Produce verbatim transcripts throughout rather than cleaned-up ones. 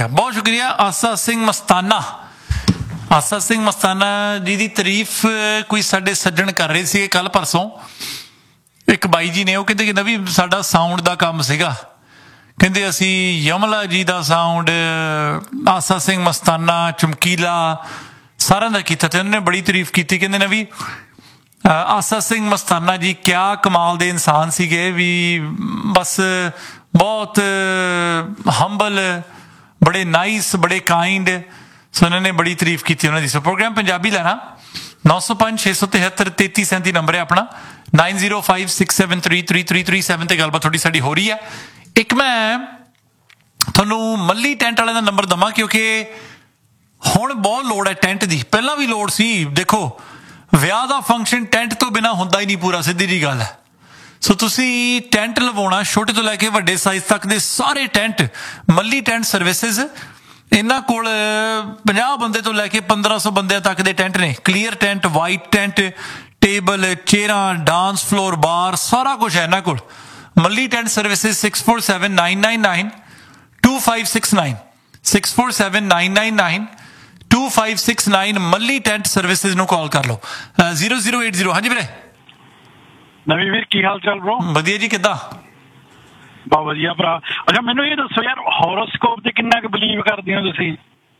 ਠੀਕ ਹੈ, ਬਹੁਤ ਸ਼ੁਕਰੀਆ ਆਸਾ ਸਿੰਘ ਮਸਤਾਨਾ। ਆਸਾ ਸਿੰਘ ਮਸਤਾਨਾ ਜੀ ਦੀ ਤਾਰੀਫ ਕੋਈ ਸਾਡੇ ਸੱਜਣ ਕਰ ਰਹੇ ਸੀਗੇ ਕੱਲ ਪਰਸੋਂ। ਇੱਕ ਬਾਈ ਜੀ ਨੇ ਉਹ ਕਹਿੰਦੇ ਕਹਿੰਦਾ ਵੀ ਸਾਡਾ ਸਾਊਂਡ ਦਾ ਕੰਮ ਸੀਗਾ, ਕਹਿੰਦੇ ਅਸੀਂ ਯਮਲਾ ਜੀ ਦਾ ਸਾਊਂਡ, ਆਸਾ ਸਿੰਘ ਮਸਤਾਨਾ, ਚਮਕੀਲਾ ਸਾਰਿਆਂ ਦਾ ਕੀਤਾ ਤੇ ਉਹਨਾਂ ਨੇ ਬੜੀ ਤਾਰੀਫ ਕੀਤੀ। ਕਹਿੰਦੇ ਨੇ ਵੀ ਆਸਾ ਸਿੰਘ ਮਸਤਾਨਾ ਜੀ ਕਿਆ ਕਮਾਲ ਦੇ ਇਨਸਾਨ ਸੀਗੇ, ਵੀ ਬਸ ਬਹੁਤ ਹੰਬਲ, ਬੜੇ ਨਾਈਸ, ਬੜੇ ਕਾਇੰਡ। ਸੋ ਉਹਨਾਂ ਨੇ ਬੜੀ ਤਾਰੀਫ ਕੀਤੀ ਉਹਨਾਂ ਦੀ। ਸੋ ਪ੍ਰੋਗਰਾਮ ਪੰਜਾਬੀ ਲੈਣਾ ਨੌ ਸੌ ਪੰਜ ਛੇ ਸੌ ਤਿਹੱਤਰ ਤੇਤੀ ਸੈਂਤੀ ਨੰਬਰ ਹੈ ਆਪਣਾ, nine zero five six seven three three three three seven ਤੇ ਗੱਲਬਾਤ ਥੋੜੀ ਸਾਡੀ ਹੋ ਰਹੀ ਹੈ। ਇੱਕ ਮੈਂ ਤੁਹਾਨੂੰ ਮੱਲੀ ਟੈਂਟ ਵਾਲਿਆਂ ਦਾ ਨੰਬਰ ਦੇਵਾਂ ਕਿਉਂਕਿ ਹੁਣ ਬਹੁਤ ਲੋੜ ਹੈ ਟੈਂਟ ਦੀ, ਪਹਿਲਾਂ ਵੀ ਲੋੜ ਸੀ। ਦੇਖੋ ਵਿਆਹ ਦਾ ਫੰਕਸ਼ਨ ਟੈਂਟ ਤੋਂ ਬਿਨਾਂ ਹੁੰਦਾ ਹੀ ਨਹੀਂ ਪੂਰਾ, ਸਿੱਧੀ ਜਿਹੀ ਗੱਲ ਹੈ। ਸੋ ਤੁਸੀਂ ਟੈਂਟ ਲਵਾਉਣਾ, ਛੋਟੇ ਤੋਂ ਲੈ ਕੇ ਵੱਡੇ ਸਾਈਜ਼ ਤੱਕ ਦੇ ਸਾਰੇ ਟੈਂਟ, ਮੱਲੀ ਟੈਂਟ ਸਰਵਿਸਿਜ਼। ਇਹਨਾਂ ਕੋਲ ਪੰਜਾਹ ਬੰਦੇ ਤੋਂ ਲੈ ਕੇ ਪੰਦਰਾਂ ਸੌ ਬੰਦਿਆਂ ਤੱਕ ਦੇ ਟੈਂਟ ਨੇ। Clear tent, white tent, table, ਚੇਅਰਾਂ, dance floor, ਬਾਰ, ਸਾਰਾ ਕੁਛ ਹੈ ਇਹਨਾਂ ਕੋਲ। ਮੱਲੀ tent services six four seven nine nine nine to five six nine six four seven nine nine nine to five six nine ਮੱਲੀ ਟੈਂਟ ਸਰਵਿਸਿਜ਼ ਨੂੰ ਕਾਲ ਕਰ ਲਓ। Zero zero eight zero. ਹਾਂਜੀ ਵੀਰੇ ਨਵੀਂ ਵੀਰ, ਕੀ ਹਾਲ ਚਾਲ ਬ్రో? ਵਧੀਆ ਜੀ, ਕਿੱਦਾਂ? ਬਹੁਤ ਵਧੀਆ ਭਰਾ। ਅੱਛਾ ਮੈਨੂੰ ਇਹ ਦੱਸੋ ਯਾਰ, ਹੋਰੋਸਕੋਪ ਤੇ ਕਿੰਨਾ ਕੁ ਬਿਲੀਵ ਕਰਦੇ ਹੋ ਤੁਸੀਂ?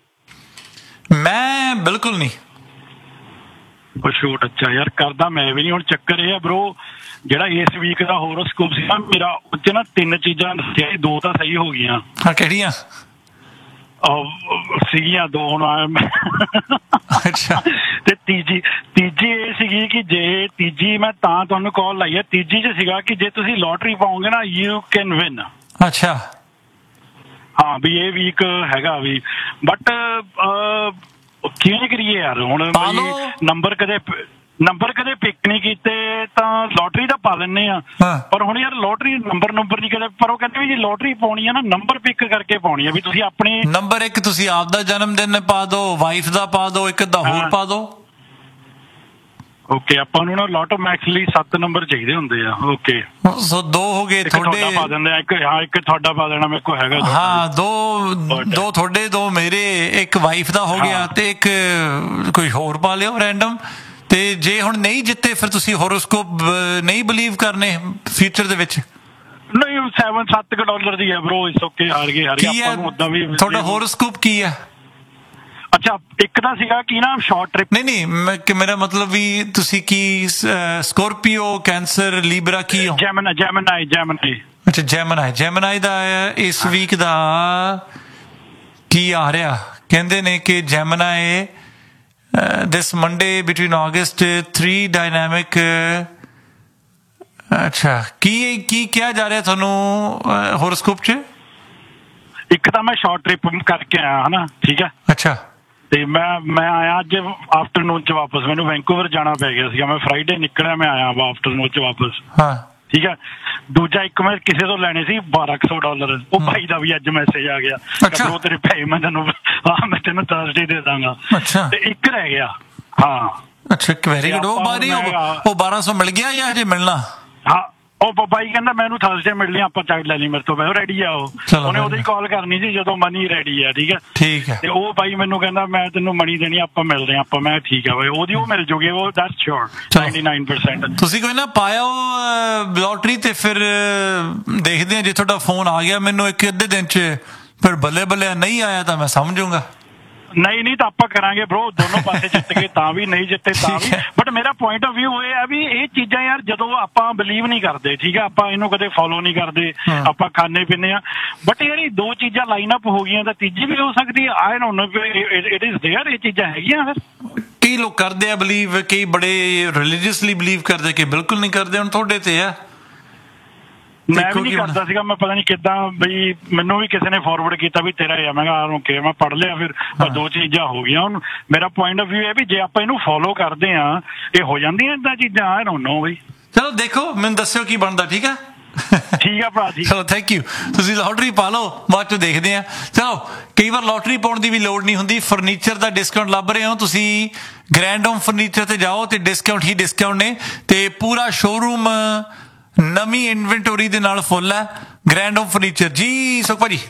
ਮੈਂ ਬਿਲਕੁਲ ਨਹੀਂ। ਸ਼ੂਟ ਅੱਛਾ ਯਾਰ, ਕਰਦਾ ਮੈਂ ਵੀ ਨਹੀਂ। ਹੁਣ ਚੱਕਰ ਇਹ ਆ ਬ్రో, ਜਿਹੜਾ ਇਸ ਵੀਕ ਦਾ ਹੋਰੋਸਕੋਪ ਸੀ ਨਾ ਮੇਰਾ, ਉਹ 'ਚ ਨਾ ਤਿੰਨ ਚੀਜ਼ਾਂ ਦੱਸਿਆ, ਦੋ ਤਾਂ ਸਹੀ ਹੋ ਗਈਆਂ। ਹਾਂ, ਕਿਹੜੀਆਂ ਸੀਗੀਆਂ? ਦੋ ਹੁਣ ਅੱਛਾ। ਤੇ ਤੀਜੀ ਤੀਜੀ ਇਹ ਸੀਗੀ ਕਿ ਜੇ ਤੀਜੀ ਮੈਂ ਤਾਂ ਤੁਹਾਨੂੰ ਕਾਲ ਲਾਈ ਹੈ, ਤੀਜੀ 'ਚ ਸੀਗਾ ਕਿ ਜੇ ਤੁਸੀਂ ਲੋਟਰੀ ਪਾਓਗੇ ਨਾ ਯੂ ਕੈਨ ਵਿਨ। ਅੱਛਾ ਹਾਂ, ਵੀ ਇਹ ਵੀਕ ਹੈਗਾ ਵੀ, ਬਟ ਕਿਵੇਂ ਕਰੀਏ ਯਾਰ? ਹੁਣ ਨੰਬਰ ਕਦੇ ਨੰਬਰ ਕਦੇ ਪਿਕ ਨਹੀਂ ਕੀਤੇ ਤਾਂ ਲੋਟਰੀ ਦਾ ਪਾ ਲੈਂਦੇ ਆ, ਪਰ ਹੁਣ ਯਾਰ ਲੋਟਰੀ ਨੰਬਰ ਨੰਬਰ ਨਹੀਂ ਕਦੇ। ਪਰ ਉਹ ਕਹਿੰਦੇ ਵੀ ਜੇ ਲੋਟਰੀ ਪਾਉਣੀ ਆ ਨਾ, ਨੰਬਰ ਪਿਕ ਕਰਕੇ ਪਾਉਣੀ ਆ, ਵੀ ਤੁਸੀਂ ਆਪਣੇ ਨੰਬਰ ਇੱਕ ਤੁਸੀਂ ਆਪ ਦਾ ਜਨਮ ਦਿਨ ਪਾ ਦਿਓ, ਵਾਈਫ ਦਾ ਪਾ ਦਿਓ, ਇੱਕ ਅੱਧਾ ਹੋਰ ਪਾ ਦਿਓ। ਓਕੇ, ਆਪਾਂ ਨੂੰ ਨਾ ਲੋਟੋ ਮੈਕਸ ਲਈ ਸੱਤ ਨੰਬਰ ਚਾਹੀਦੇ ਹੁੰਦੇ ਆ। ਓਕੇ, ਸੋ ਦੋ ਹੋ ਗਏ ਤੁਹਾਡੇ, ਪਾ ਦਿੰਦੇ ਆ ਇੱਕ। ਹਾਂ, ਇੱਕ ਤੁਹਾਡਾ ਪਾ ਦੇਣਾ, ਮੇਰੇ ਕੋਲ ਹੈਗਾ। ਹਾਂ, ਦੋ ਦੋ ਤੁਹਾਡੇ, ਦੋ ਮੇਰੇ, ਇੱਕ ਵਾਈਫ ਦਾ ਹੋ ਗਿਆ ਤੇ ਇੱਕ ਕੋਈ ਹੋਰ ਪਾ ਲਿਓ ਰੈਂਡਮ। ਤੇ ਜੇ ਹੁਣ ਨਹੀਂ ਜਿੱਤੇ ਫਿਰ ਤੁਸੀਂ ਹੋਰੋਸਕੋਪ ਨਹੀਂ ਬਿਲੀਵ ਕਰਨੇ ਫਿਊਚਰ ਦੇ ਵਿੱਚ? ਨਹੀਂ, ਸੈਵਨ ਸੱਤ ਕੁ ਡਾਲਰ ਦੀ ਹੈ ਬ్రో। ਇਸ ਓਕੇ, ਹਾਰ ਗਏ ਹਾਰ ਗਏ ਆਪਾਂ ਨੂੰ ਉਦਾਂ ਵੀ। ਤੁਹਾਡਾ ਹੋਰੋਸਕੋਪ ਕੀ ਹੈ? ਅੱਛਾ, ਇੱਕ ਤਾਂ ਸੀਗਾ ਕਿ ਨਾ ਸ਼ਾਰਟ ਟ੍ਰਿਪ। ਨਹੀਂ ਨਹੀਂ, ਮੈਂ ਮੇਰਾ ਮਤਲਬ ਵੀ ਤੁਸੀਂ ਕੀ ਸਕੋਰਪੀਓ, ਕੈਂਸਰ, ਲੀਬਰਾ ਕੀ ਹੋ? ਜੈਮਨਾਈ ਜੈਮਨਾਈ ਜੈਮਨਾਈ ਅੱਛਾ, ਜੈਮਨਾਈ ਜੈਮਨਾਈ ਦਾ ਇਸ ਵੀਕ ਦਾ ਕੀ ਆ ਰਿਹਾ? ਕਹਿੰਦੇ ਨੇ ਕਿ ਜੈਮਨਾਈ ਦਿਸ ਮੰਡੇ ਬਿਟਵੀਨ ਅਗਸਤ ਥ੍ਰੀ ਡਾਇਨਾਮਿਕ। ਅੱਛਾ, ਕੀ ਕੀ ਕਿਹਾ ਜਾ ਰਿਹਾ ਤੁਹਾਨੂੰ ਹੋਰੋਸਕੋਪ 'ਚ? ਇੱਕ ਤਾਂ ਮੈਂ ਸ਼ਾਰਟ ਟ੍ਰਿਪ ਕਰਕੇ ਆਇਆ ਹਨਾ, ਠੀਕ ਹੈ। ਅੱਛਾ, ਤੇ ਮੈਂ ਮੈਂ ਆਇਆ ਅੱਜ ਆਫਟਰਨੂਨ 'ਚ ਵਾਪਸ। ਮੈਨੂੰ ਵੈਂਕੂਵਰ ਜਾਣਾ ਪੈ ਗਿਆ ਸੀਗਾ, ਮੈਂ ਫਰਾਈਡੇ ਨਿਕਲਿਆ, ਮੈਂ ਆਇਆ ਵਾ ਆਫਟਰਨੂਨ 'ਚ ਵਾਪਸ। ਹਾਂ, ਠੀਕ ਹੈ। ਦੂਜਾ ਇੱਕ ਮੈਂ ਕਿਸੇ ਤੋਂ ਲੈਣੇ ਸੀ ਬਾਰਾਂ ਕੁ ਸੌ ਡਾਲਰ, ਉਹ ਭਾਈ ਦਾ ਵੀ ਅੱਜ ਮੈਸੇਜ ਆ ਗਿਆ, ਉਹ ਤੇਰੇ ਪੈਸੇ ਮੈਂ ਤੈਨੂੰ ਹਾਂ ਮੈਂ ਤੈਨੂੰ ਥਰਸਡੇ ਦੇ ਦਾਂਗਾ। ਅੱਛਾ, ਤੇ ਇੱਕ ਰਹਿ ਗਿਆ। ਹਾਂ, ਅੱਛਾ, ਵੈਰੀ ਗੁੱਡ। ਉਹ ਬਾਰੀ ਉਹ ਬਾਰਾਂ ਸੌ ਮਿਲ ਗਿਆ ਜਾਂ ਹਜੇ ਮਿਲਣਾ? ਹਾਂ, ਉਹ ਬਾਈ ਕਹਿੰਦਾ ਮੈਨੂੰ ਥਰਸਡੇ ਮਿਲਣੀ, ਆਪਾਂ ਚੱਕ ਲੈਣੀ ਮੇਰੇ ਤੋਂ। ਮੈਂ ਰੈਡੀ ਆ, ਉਹ ਉਹਨੇ ਉਹਦੇ ਹੀ ਕਾਲ ਕਰਨੀ ਸੀ ਜਦੋਂ ਮਨੀ ਰੈਡੀ ਆ। ਠੀਕ ਹੈ, ਠੀਕ ਹੈ। ਤੇ ਉਹ ਬਾਈ ਮੈਨੂੰ ਕਹਿੰਦਾ ਮੈਂ ਤੈਨੂੰ ਮਨੀ ਦੇਣੀ, ਆਪਾਂ ਮਿਲਦੇ ਆਪਾਂ। ਮੈਂ ਠੀਕ ਆ ਬਾਈ, ਉਹਦੀ ਉਹ ਮਿਲ ਜੂਗੀ, ਉਹ that's sure ninety nine percent. ਤੁਸੀਂ ਕੋਈ ਨਾ ਪਾਇਓ ਲੋਟਰੀ ਤੇ ਫਿਰ ਦੇਖਦੇ ਆ। ਜੇ ਤੁਹਾਡਾ ਫੋਨ ਆ ਗਿਆ ਮੈਨੂੰ ਇੱਕ ਅੱਧੇ ਦਿਨ 'ਚ, ਫਿਰ ਬੱਲੇ ਬੱਲੇ, ਨਹੀਂ ਆਇਆ ਤਾਂ ਮੈਂ ਸਮਝੂਗਾ। ਨਹੀਂ ਨਹੀਂ ਤਾਂ ਆਪਾਂ ਕਰਾਂਗੇ ਬ్రో, ਦੋਨੋਂ ਪਾਸੇ ਜਿੱਤ ਗਏ ਤਾਂ ਵੀ, ਨਹੀਂ ਜਿੱਤੇ ਤਾਂ ਵੀ। ਬਟ ਮੇਰਾ ਪੁਆਇੰਟ ਆਫ ਵਿਊ ਇਹ ਹੈ ਵੀ ਇਹ ਚੀਜ਼ਾਂ ਯਾਰ ਜਦੋਂ ਆਪਾਂ ਬਿਲੀਵ ਨਹੀਂ ਕਰਦੇ, ਠੀਕ ਹੈ, ਆਪਾਂ ਇਹਨੂੰ ਕਦੇ ਫੋਲੋ ਨਹੀਂ ਕਰਦੇ, ਆਪਾਂ ਖਾਣੇ ਪੀਂਦੇ ਆ। ਬਟ ਯਾਰ ਇਹ ਦੋ ਚੀਜ਼ਾਂ ਲਾਈਨ ਅਪ ਹੋ ਗਈਆਂ ਤਾਂ ਤੀਜੀ ਵੀ ਹੋ ਸਕਦੀ ਹੈ। I don't know it is there, ਇਹ ਚੀਜ਼ਾਂ ਹੈਗੀਆਂ। ਫਿਰ ਕਈ ਲੋਕ ਕਰਦੇ ਆ ਬਿਲੀਵ, ਕਈ ਬੜੇ ਰਿਲੀਜੀਅਸਲੀ ਬਿਲੀਵ ਕਰਦੇ, ਕਿ ਬਿਲਕੁਲ ਨਹੀਂ ਕਰਦੇ। ਹੁਣ ਤੁਹਾਡੇ ਤੇ ਆ। ਮੈਂ ਵੀ ਨਹੀਂ ਕਰਦਾ ਸੀਗਾ, ਮੈਂ ਪਤਾ ਨਹੀਂ ਕਿੱਦਾਂ ਬਈ ਮੈਨੂੰ ਵੀ ਕਿਸੇ ਨੇ ਫਾਰਵਰਡ ਕੀਤਾ ਵੀ ਤੇਰਾ ਆ। ਮੈਂ ਕਿਹਾ ਓਕੇ, ਮੈਂ ਪੜ੍ਹ ਲਿਆ। ਫਿਰ ਦੋ ਚੀਜ਼ਾਂ ਹੋ ਗਈਆਂ। ਹੁਣ ਮੇਰਾ ਪੁਆਇੰਟ ਆਫ ਵਿਊ ਹੈ ਵੀ ਜੇ ਆਪਾਂ ਇਹਨੂੰ ਫੋਲੋ ਕਰਦੇ ਆ, ਇਹ ਹੋ ਜਾਂਦੀਆਂ ਏਦਾਂ ਚੀਜ਼ਾਂ। ਆਈ ਡੋਨਟ ਨੋ ਬਈ। ਚਲੋ ਦੇਖੋ, ਮੈਨੂੰ ਦੱਸਿਓ ਕੀ ਬਣਦਾ। ਠੀਕ ਹੈ, ਠੀਕ ਆ ਭਰਾ ਜੀ। ਚਲੋ ਥੈਂਕ ਯੂ। ਤੁਸੀਂ ਲੋਟਰੀ ਪਾ ਲਓ, ਬਾਅਦ ਚੋਂ ਦੇਖਦੇ ਆ। ਚਲੋ, ਕਈ ਵਾਰ ਲੋਟਰੀ ਪਾਉਣ ਦੀ ਵੀ ਲੋੜ ਨਹੀਂ ਹੁੰਦੀ। ਫਰਨੀਚਰ ਦਾ ਡਿਸਕਾਊਂਟ ਲੱਭ ਰਹੇ ਹੋ ਤੁਸੀਂ, ਗ੍ਰੈਂਡ ਹੋਮ ਫਰਨੀਚਰ ਤੇ ਜਾਓ ਤੇ ਡਿਸਕਾਊਂਟ ਹੀ ਡਿਸਕਾਊਂਟ ਨੇ। ਤੇ ਪੂਰਾ ਸ਼ੋਰੂਮ ਨਵੀਂ ਇਨਵੈਂਟੋਰੀ ਦੇ ਨਾਲ ਫੁੱਲ ਹੈ। ਗ੍ਰੈਂਡ ਹੋਮ ਫਰਨੀਚਰ ਜੀ। ਸੁਖ ਭਾਜੀ